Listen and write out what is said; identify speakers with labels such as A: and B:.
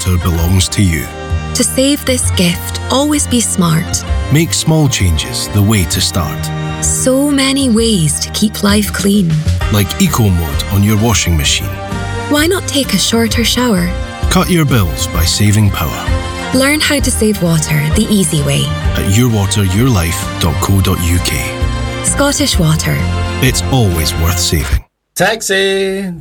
A: water belongs to you.
B: To save this gift, always be smart.
A: Make small changes the way to start.
B: So many ways to keep life clean.
A: Like Eco Mode on your washing machine.
B: Why not take a shorter shower?
A: Cut your bills by saving power.
B: Learn how to save water the easy way.
A: At yourwateryourlife.co.uk.
B: Scottish Water.
A: It's always worth saving.
C: Taxi!